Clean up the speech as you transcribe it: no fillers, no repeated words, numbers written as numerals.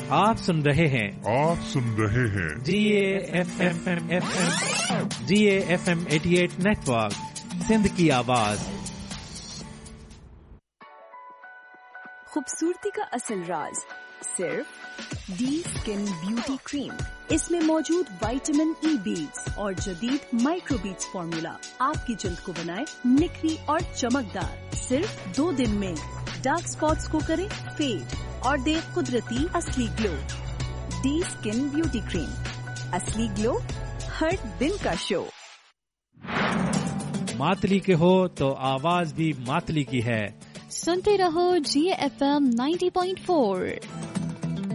आप सुन रहे हैं GAFM 88 नेटवर्क, सिंध की आवाज। खूबसूरती का असल राज सिर्फ डी स्किन ब्यूटी क्रीम। इसमें मौजूद विटामिन ई बीड्स और जदीद माइक्रो बीड्स फॉर्मूला आपकी जल्द को बनाए निखरी और चमकदार। सिर्फ 2 दिन में डार्क स्पॉट्स को करे फेड और दे कुदरती असली glow. D skin beauty cream, असली ग्लो हर दिन का शो। मातली के हो तो आवाज भी मातली की है। सुनते रहो GFM 90.4।